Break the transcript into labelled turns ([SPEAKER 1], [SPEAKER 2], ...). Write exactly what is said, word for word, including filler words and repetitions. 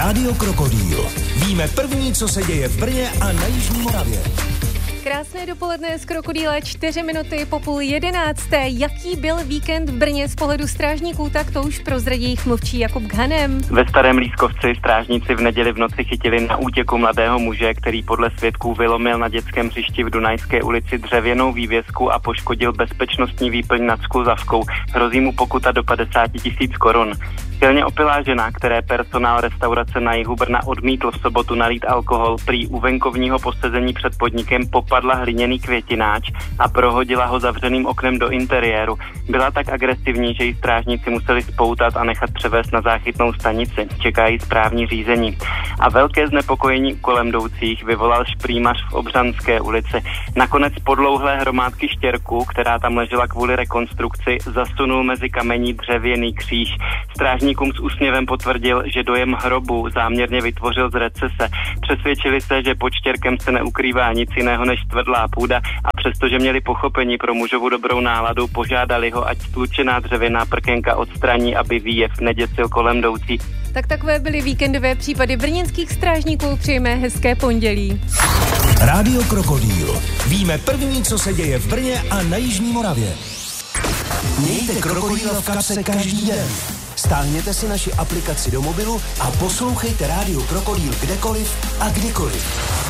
[SPEAKER 1] Rádio Krokodýl. Víme první, co se děje v Brně a na Jižní Moravě.
[SPEAKER 2] Krásné dopoledne z Krokodýle, čtyři minuty po půl jedenácté. Jaký byl víkend v Brně z pohledu strážníků, tak to už prozradí jejich mluvčí Jakub Ghanem.
[SPEAKER 3] Ve Starém Lískovci strážníci v neděli v noci chytili na útěku mladého muže, který podle svědků vylomil na dětském hřišti v Dunajské ulici dřevěnou vývěsku a poškodil bezpečnostní výplň nad skluzavkou. Hrozí mu pokuta do padesát tisíc korun. Silně opilá žena, které personál restaurace na jihu Brna odmítl v sobotu nalít alkohol, prý u venkovního posezení před podnikem popadla hliněný květináč a prohodila ho zavřeným oknem do interiéru. Byla tak agresivní, že ji strážníci museli spoutat a nechat převést na záchytnou stanici. Čekají správní řízení. A velké znepokojení u kolem jdoucích vyvolal šprýmař v Obřanské ulici. Nakonec podlouhlé hromádky štěrku, která tam ležela kvůli rekonstrukci, zasunul mezi kamení dřevěný kříž. Strážníkům s úsměvem potvrdil, že dojem hrobu záměrně vytvořil z recese. Přesvědčili se, že pod štěrkem se neukrývá nic jiného než tvrdlá půda a přestože měli pochopení pro mužovu dobrou náladu, požádali ho, ať stlučená dřevěná prkenka odstraní, aby výjev neděsil kolem jdoucí.
[SPEAKER 2] Tak takové byly víkendové případy brněnských strážníků. Přejeme hezké pondělí.
[SPEAKER 1] Rádio Krokodýl. Víme první, co se děje v Brně a na Jižní Moravě. Mějte Krokodýla v kapse každý den. Stáhněte si naši aplikaci do mobilu a poslouchejte Rádio Krokodýl kdekoliv a kdykoliv.